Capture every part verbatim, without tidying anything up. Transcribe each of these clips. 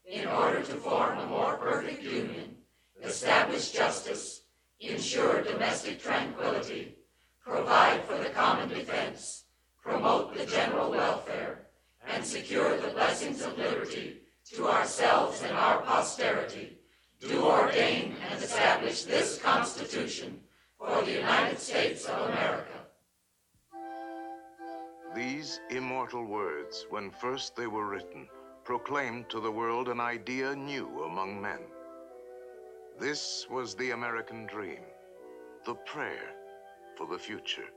in order to form a more perfect union, establish justice, ensure domestic tranquility, provide for the common defense, promote the general welfare, and secure the blessings of liberty to ourselves and our posterity, do ordain and establish this Constitution for the United States of America. These immortal words, when first they were written, proclaimed to the world an idea new among men. This was the American dream, the prayer for the future.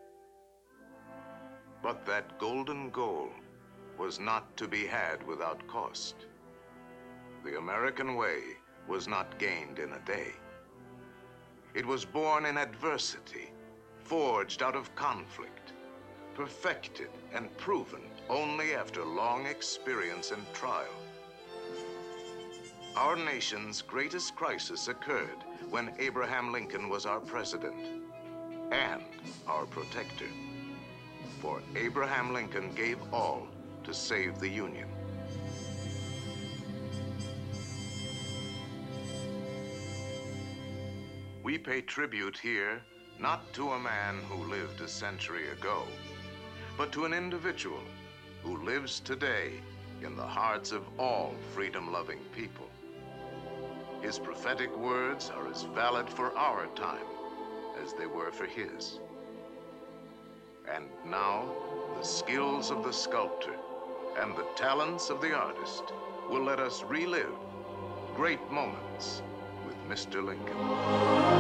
But that golden goal was not to be had without cost. The American way was not gained in a day. It was born in adversity, forged out of conflict, perfected and proven only after long experience and trial. Our nation's greatest crisis occurred when Abraham Lincoln was our president and our protector. For Abraham Lincoln gave all to save the Union. We pay tribute here not to a man who lived a century ago, but to an individual who lives today in the hearts of all freedom-loving people. His prophetic words are as valid for our time as they were for his. And now, the skills of the sculptor and the talents of the artist will let us relive great moments with Mister Lincoln.